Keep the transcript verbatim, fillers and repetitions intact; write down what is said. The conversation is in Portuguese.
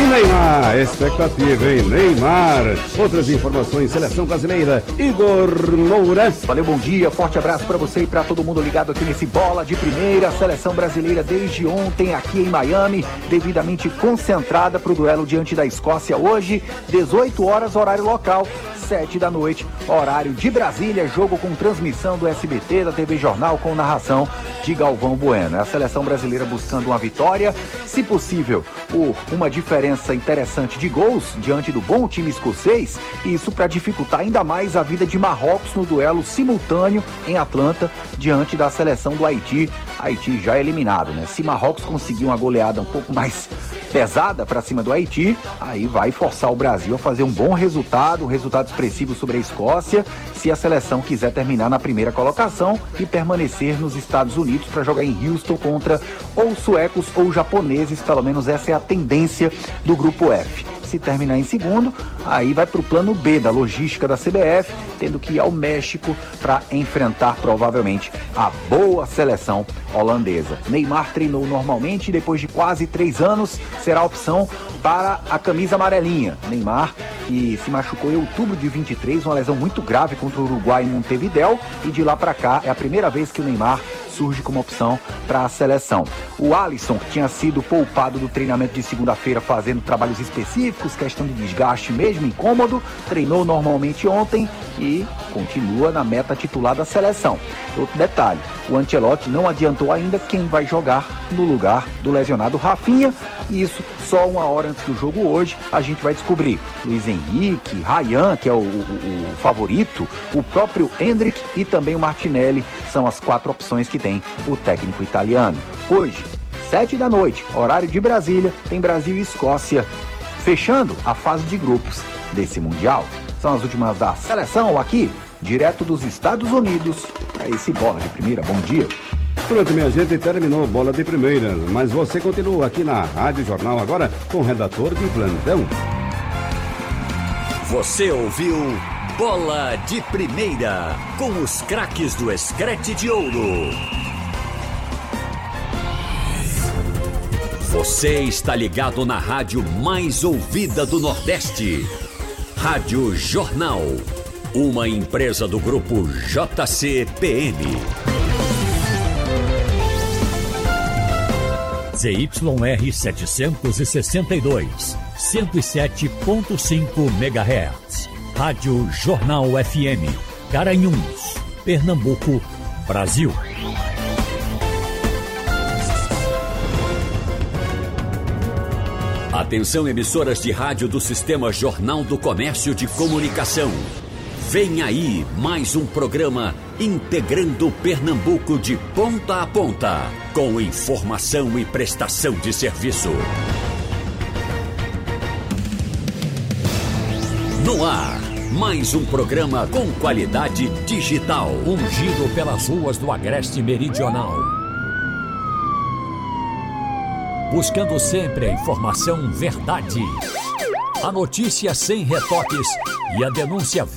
Neymar, expectativa, hein? Neymar. Outras informações, seleção brasileira, Igor Moura. Valeu, bom dia, forte abraço pra você e pra todo mundo ligado aqui nesse Bola de Primeira. Seleção brasileira desde ontem aqui em Miami, devidamente concentrada pro duelo diante da Escócia hoje, dezoito horas, horário local, sete da noite, horário de Brasília, jogo com transmissão do S B T, da T V Jornal, com narração de Galvão Bueno. É a seleção brasileira buscando uma vitória, se possível, por uma diferença interessante de gols diante do bom time escocês, e isso para dificultar ainda mais a vida de Marrocos no duelo simultâneo em Atlanta, diante da seleção do Haiti. Haiti já eliminado, né? Se Marrocos conseguir uma goleada um pouco mais pesada para cima do Haiti, aí vai forçar o Brasil a fazer um bom resultado, um resultado expressivo sobre a Escócia, se a seleção quiser terminar na primeira colocação e permanecer nos Estados Unidos para jogar em Houston contra ou suecos ou japoneses. Pelo menos essa é a tendência do grupo F. Se terminar em segundo, aí vai para o plano B da logística da C B F, tendo que ir ao México para enfrentar provavelmente a boa seleção holandesa. Neymar treinou normalmente e depois de quase três anos será a opção para a camisa amarelinha. Neymar, que se machucou em outubro de vinte e três, uma lesão muito grave contra o Uruguai em Montevidéu, e de lá para cá é a primeira vez que o Neymar surge como opção para a seleção. O Alisson, que tinha sido poupado do treinamento de segunda-feira fazendo trabalhos específicos, questão de desgaste mesmo, incômodo, treinou normalmente ontem e continua na meta titular da seleção. Outro detalhe, o Ancelotti não adiantou ainda quem vai jogar no lugar do lesionado Rafinha, e isso só uma hora antes do jogo hoje a gente vai descobrir. Luiz Henrique, Ryan, que é o, o, o favorito, o próprio Endrick e também o Martinelli são as quatro opções que tem o técnico italiano. Hoje, sete da noite, horário de Brasília, tem Brasil e Escócia, fechando a fase de grupos desse Mundial. São as últimas da seleção aqui, direto dos Estados Unidos, para esse Bola de Primeira. Bom dia. Pronto, minha gente, terminou Bola de Primeira, mas você continua aqui na Rádio Jornal agora com o redator de plantão. Você ouviu Bola de Primeira, com os craques do Escrete de Ouro. Você está ligado na rádio mais ouvida do Nordeste. Rádio Jornal, uma empresa do grupo J C P M. Z Y R setecentos e sessenta e dois, cento e sete ponto cinco megahertz. Rádio Jornal F M, Garanhuns, Pernambuco, Brasil. Atenção, emissoras de rádio do Sistema Jornal do Comércio de Comunicação. Vem aí mais um programa integrando Pernambuco de ponta a ponta, com informação e prestação de serviço. No ar, mais um programa com qualidade digital. Um giro pelas ruas do Agreste Meridional. Buscando sempre a informação verdade, a notícia sem retoques e a denúncia